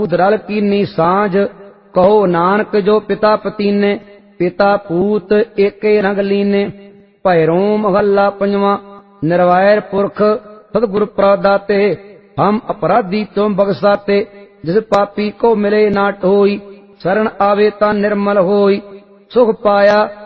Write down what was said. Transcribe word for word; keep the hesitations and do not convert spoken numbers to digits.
उधरल कीनी सांझ कहो नानक जो पिता पतीने पिता पूत एके रंग लीने। भैरों महला पंजवा। निर्वैर पुरख सतगुर प्रदाते हम अपराधी तुम बख्शाते। जिस पापी को मिले ना टोई शरण आवे ता निर्मल होई। सुख पाया